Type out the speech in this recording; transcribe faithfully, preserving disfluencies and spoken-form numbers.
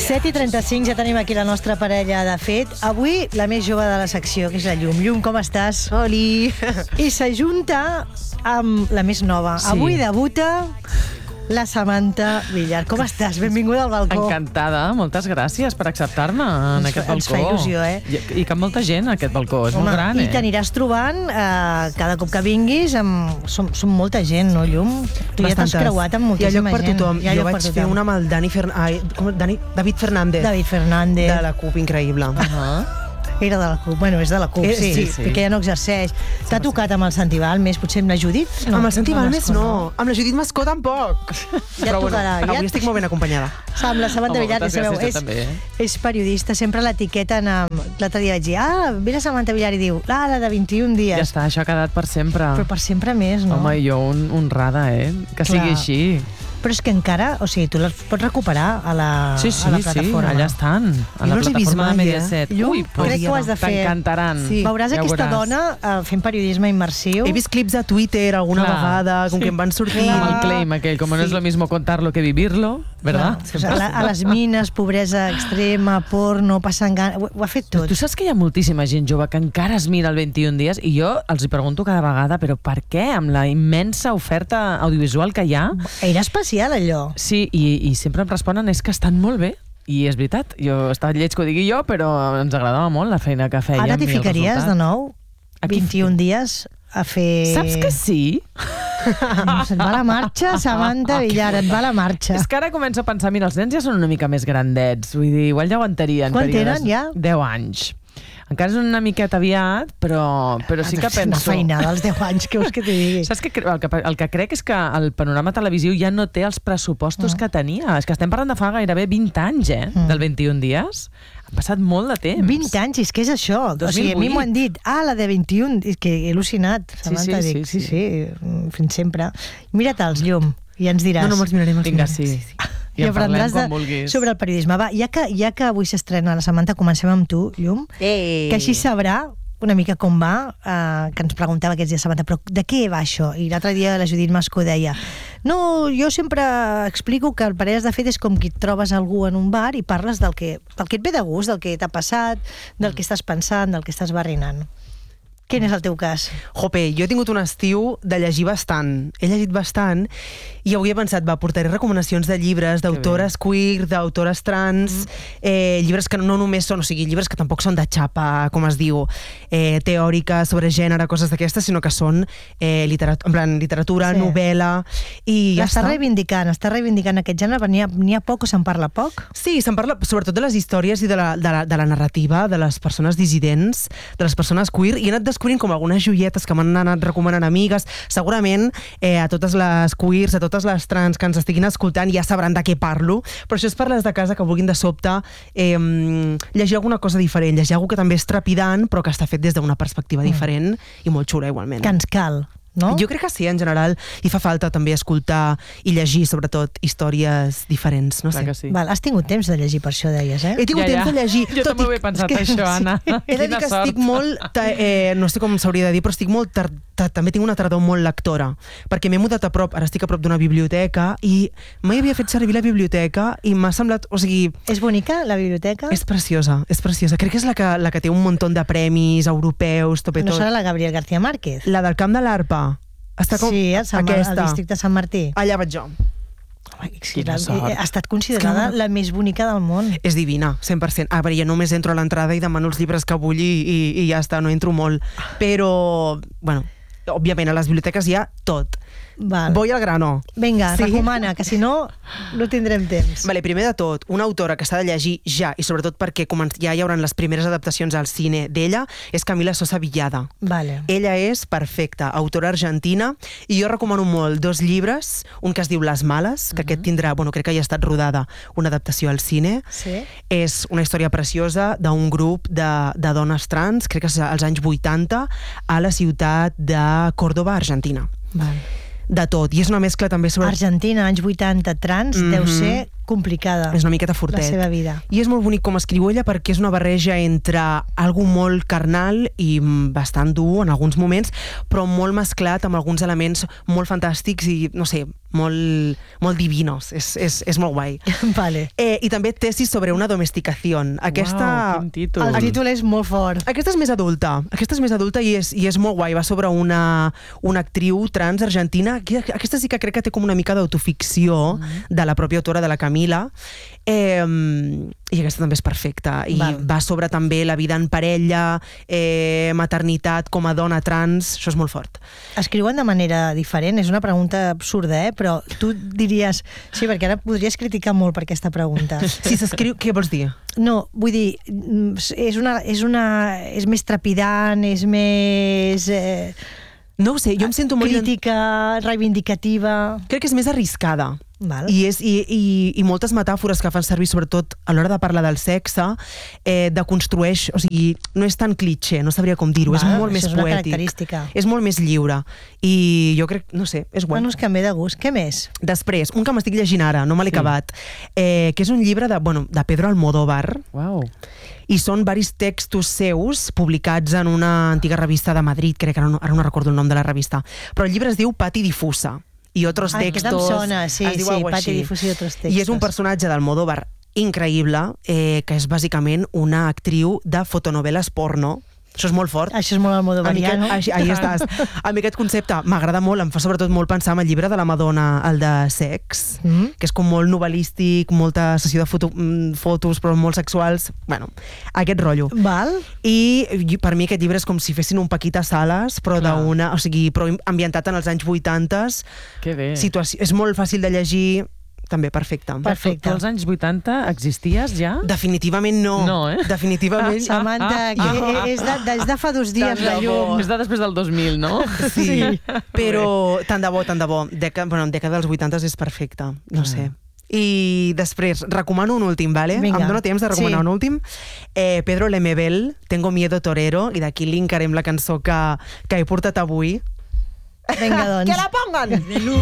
set i trenta-cinc, ja tenim aquí la nostra parella de fet. Avui la més jove de la secció, que és la Llum. Llum, com estàs? Oli! I s'ajunta amb la més nova. Sí. Avui debuta la Samantha Villar. Com estàs? Benvinguda al balcó. Encantada, moltes gràcies per acceptar-me en Ens aquest fa- balcó. ens fa il·lusió, eh? I, I que molta gent, aquest balcó, és Home, molt gran, i eh? t'aniràs trobant eh, cada cop que vinguis amb... Som, som molta gent, no, Llum? Tu ja t'has Bastantes. creuat amb Hi ha moltíssima lloc per gent. tothom. Hi ha Jo lloc vaig per fer tothom. una amb el Dani Fer... Ai, com, Dani... David Fernández. David Fernández. De la CUP, increïble. Ah. Era de la CUP. Bueno, és de la CUP, Eh, sí, sí, sí. perquè ja no exerceix. T'ha tocat amb el Santi Balmes, potser amb la Judit? No, amb el Santi Balmes Mascó, no. Amb la Judit Mascó tampoc. Ja et tocarà, ja avui et- estic molt ben acompanyada. Amb la Samantha Home, Villar, ja moltes sabeu, gràcies, és, jo també, eh? és periodista, sempre l'etiqueten amb... L'altre dia vaig dir, ah, ve la Samantha Villar i diu, ah, la de vint-i-un dies. Ja està, això ha quedat per sempre. Però per sempre més, no? Home, jo un, honrada, eh? Que Clar. sigui així. Però és que encara, o sigui, tu les pots recuperar a la, Sí, sí, a la sí, plataforma. allà estan. A Jo la no els he vist plataforma de mai, eh? Mediaset. Llum, Ui, crec que ho has de fer. T'encantaran. Sí. Veuràs Ja ho aquesta veuràs. dona eh, fent periodisme immersiu. He vist clips a Twitter alguna Clar. vegada, com Sí. que em van sortir... Amb el claim aquell, com no és lo mismo contarlo que vivirlo, ¿verdad? Clar, o sigui, a, la, a les mines, pobresa extrema, porno, passant gana... Ho, ho ha fet tot. Tu saps que hi ha moltíssima gent jove que encara es mira el vint-i-un dies i jo els hi pregunto cada vegada, però per què? Amb la immensa oferta audiovisual que hi ha. Era especial, allò. Sí, i, i sempre em responen és que estan molt bé. I és veritat, jo està lleig que ho digui jo, però ens agradava molt la feina que fèiem. Ara t'hi i el ficaries resultat. de nou A qui vint-i-un dies a fer... Saps que sí? Et va la marxa, Samantha Villar, et va la marxa. És que ara començo a pensar, mira, els nens ja són una mica més grandets, vull dir, igual ja aguantarien. Quant períodes- tenen, ja? deu anys. Encara és una miqueta aviat, però, però sí que És una penso... feinada als deu anys, què vols que t'hi digui? Saps que cre- el, que el que crec és que el panorama televisiu ja no té els pressupostos Mm. que tenia. És que estem parlant de fa gairebé vint anys, eh? Mm. Del vint-i-un dies. Ha passat molt de temps. vint anys, és que és això. O sigui, a mi m'ho han dit. Ah, la de vint-i-un. És que he al·lucinat. Samantha, sí, dic, sí, sí, sí. sí, fins sempre. Mira-te'ls, Llum, i ens diràs. No, no, me'ls miraré, me'ls Vinga, miraré. sí. I I en parlem aprendràs quan de, vulguis. sobre el periodisme. Va, ja que, ja que avui s'estrena la Samantha, comencem amb tu, Llum, Ei. que així sabrà una mica com va, eh, que ens preguntava aquests dies, Samantha, però de què va això? I l'altre dia la Judit Mascó deia, no, jo sempre explico que el parelles de fet és com que et trobes algú en un bar i parles del que, del que et ve de gust, del que t'ha passat, del que estàs pensant, del que estàs barrinant. Quin és el teu cas? Jope, jo he tingut un estiu de llegir bastant. He llegit bastant i avui he pensat, va, portaré recomanacions de llibres, d'autores queer, d'autores trans, eh, llibres que no només són, o sigui, llibres que tampoc són de xapa, com es diu, eh, teòrica, sobre gènere, coses d'aquestes, sinó que són eh, literat en plan, literatura, Sí. novel·la, i ja L'està està. reivindicant, està reivindicant aquest gènere, però n'hi ha, n'hi ha poc o se'n parla poc? Sí, se'n parla sobretot de les històries i de la, de, la, de la narrativa de les persones dissidents, de les persones queer, i he anat descobrint com algunes joietes que m'han anat recomanant amigues. Segurament eh, a totes les queers, a totes les trans que ens estiguin escoltant ja sabran de què parlo, però això és per les de casa que vulguin de sobte eh, llegir alguna cosa diferent, llegir alguna que també és trepidant però que està fet des d'una perspectiva Mm. diferent i molt xula igualment. Que ens cal, no? Jo crec que sí, en general, i fa falta també escoltar i llegir, sobretot, històries diferents, no Clar sé. que sí. Val, has tingut temps de llegir, per això deies, eh? He tingut Ja, ja. temps de llegir. Jo tot també i ho he que- pensat, és que- això, Anna. He de dir Quina que sort. estic molt... ta- Eh, no sé com s'hauria de dir, però estic molt... Tar, ta, també tinc una tardor molt lectora, perquè m'he mudat a prop, ara estic a prop d'una biblioteca, i mai havia fet servir la biblioteca, i m'ha semblat... O sigui, És bonica, la biblioteca? és preciosa, és preciosa. Crec que és la que, la que té un muntó de premis europeus, top i No tot. serà la Gabriel García Márquez? La del Camp de l'Arpa. Està com... Sí, al, Sant, al aquesta. districte de Sant Martí. Allà vaig jo. Home, sí, Quina la- sort. ha estat considerada Clar. la més bonica del món. És divina, cent per cent. A veure, jo només entro a l'entrada i demano els llibres que vull i, i, i ja està, no entro molt. Però, bueno, òbviament a les biblioteques hi ha tot. Val. Voy al grano. Vinga, Sí? recomana, que si no, no tindrem temps. Vale, primer de tot, una autora que s'ha de llegir ja, i sobretot perquè comen- ja hi haurà les primeres adaptacions al cine d'ella, és Camila Sosa Villada. Vale. Ella és perfecta, autora argentina, i jo recomano molt dos llibres, un que es diu Les Males, que aquest tindrà, bueno, crec que ja ha estat rodada una adaptació al cine. Sí? És una història preciosa d'un grup de, de dones trans, crec que és als anys vuitanta, a la ciutat de Córdoba, Argentina. Val. De tot, i és una mescla també sobre... Argentina, anys vuitanta, trans, Mhm. deu ser complicada. És una miqueta fortet. La seva vida. I és molt bonic com escriu ella perquè és una barreja entre algo molt carnal i bastant dur en alguns moments, però molt mesclat amb alguns elements molt fantàstics i, no sé, molt, molt divinos. És, és, és molt guai. Vale. Eh, I també tesis sobre una domesticació. Aquesta... Uau, quin títol. El títol és molt fort. Aquesta és més adulta. Aquesta és més adulta i és, i és molt guai. Va sobre una, una actriu trans argentina. Aquesta sí que crec que té com una mica d'autoficció mm. de la pròpia autora, de la Camila. Eh, I aquesta també és perfecta. I Val. va sobre també la vida en parella, eh, maternitat com a dona trans. Això és molt fort. Escriuen de manera diferent? És una pregunta absurda, eh? Però tu diries... Sí, perquè ara podries criticar molt per aquesta pregunta. Si s'escriu... Què vols dir? No, vull dir, és una... És, una, és més trepidant, és més... Eh, no ho sé, jo em sento molt... Crítica, reivindicativa... Crec que és més arriscada. Val. I, és, i, i, i moltes metàfores que fan servir, sobretot a l'hora de parlar del sexe, eh, deconstrueix, o sigui, no és tan cliché, no sabria com dir-ho, és molt més és una poètic. Característica. És molt més lliure. I jo crec, no sé, és guai. Bueno, és que em ve de gust. Què més? Després, un que m'estic llegint ara, no me l'he Sí. acabat, eh, que és un llibre de, bueno, de Pedro Almodóvar, Uau. i són varis textos seus publicats en una antiga revista de Madrid, crec que ara no, ara no recordo el nom de la revista, però el llibre es diu Pati Difusa, i otros Ah, textos... aquest em sona, sí, es diu sí, algo Pati així. Difusa i otros textos. I és un personatge d'Almodóvar increïble, eh, que és bàsicament una actriu de fotonovel·les porno. Això és molt fort. Això és molt almodovariano. Ahí, ahí estàs. A mi aquest concepte m'agrada molt, em fa sobretot molt pensar en el llibre de la Madonna, el de Sex, Mm. que és com molt novel·lístic, molta sessió de foto, mm, fotos, però molt sexuals. Bueno, aquest rotllo. Val? I i per mi aquest llibre és com si fessin un Paquita Salas, però Clar. d'una, o sigui, però ambientat en els anys vuitanta. Que bé. Situació, és molt fàcil de llegir, també perfecte. Perfecte. Tu als anys vuitanta existies ja? Definitivament no. No, eh? Definitivament. Samantha, que és de, és de fa dos dies la llum. És de després del dos mil, no? Sí, però tant de bo, tant de bo. Deca, bueno, en dècada dels vuitanta és perfecte, no sé. I després, recomano un últim, ¿vale? Vinga. Em dono temps de recomanar Sí. un últim. Eh, Pedro Lemebel, Tengo miedo torero, i d'aquí linkarem la cançó que, que he portat avui. Vinga, doncs. Que la pongan!